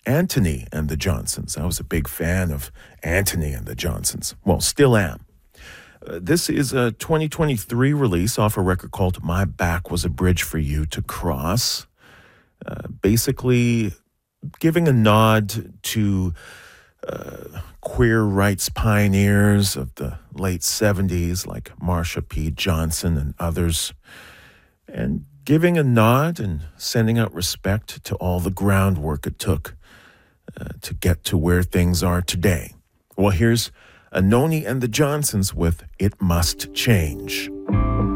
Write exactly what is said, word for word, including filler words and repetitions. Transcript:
Antony and the Johnsons. I was a big fan of Antony and the Johnsons. Well, still am. Uh, this is a twenty twenty-three release off a record called My Back Was a Bridge for You to Cross. Uh, basically giving a nod to uh, queer rights pioneers of the late seventies like Marsha P. Johnson and others, and giving a nod and sending out respect to all the groundwork it took uh, to get to where things are today. Well, here's Anoni and the Johnsons with It Must Change.